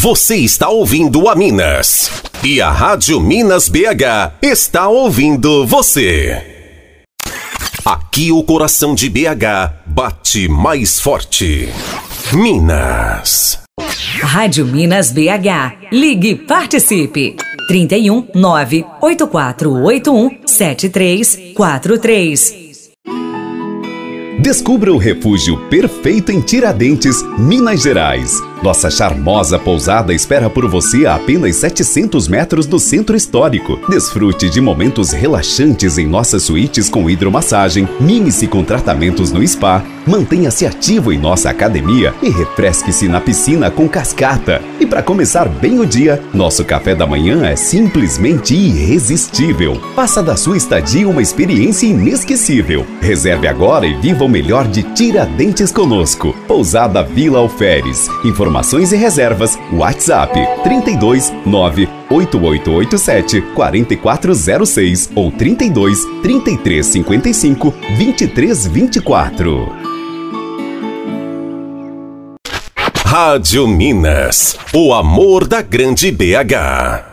Você está ouvindo a Minas. E a Rádio Minas BH está ouvindo você. Aqui o coração de BH bate mais forte. Minas. Rádio Minas BH. Ligue e participe. 31 98481 7343. Descubra o refúgio perfeito em Tiradentes, Minas Gerais. Nossa charmosa pousada espera por você a apenas 700 metros do centro histórico. Desfrute de momentos relaxantes em nossas suítes com hidromassagem, mime-se com tratamentos no spa, mantenha-se ativo em nossa academia e refresque-se na piscina com cascata. E para começar bem o dia, nosso café da manhã é simplesmente irresistível. Faça da sua estadia uma experiência inesquecível. Reserve agora e viva o melhor de Tiradentes conosco. Pousada Vila Alferes. Informações e reservas, WhatsApp 32 98887 4406 ou 32 3355 2324. Rádio Minas, o amor da grande BH.